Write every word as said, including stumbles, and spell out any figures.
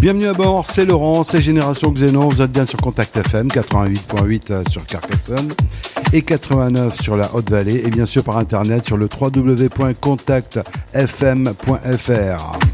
Bienvenue à bord, c'est Laurent, c'est Génération Xénon. Vous êtes bien sur Contact F M, quatre-vingt-huit virgule huit sur Carcassonne et quatre-vingt-neuf sur la Haute-Vallée, et bien sûr par internet sur le w w w point contact f m point f r.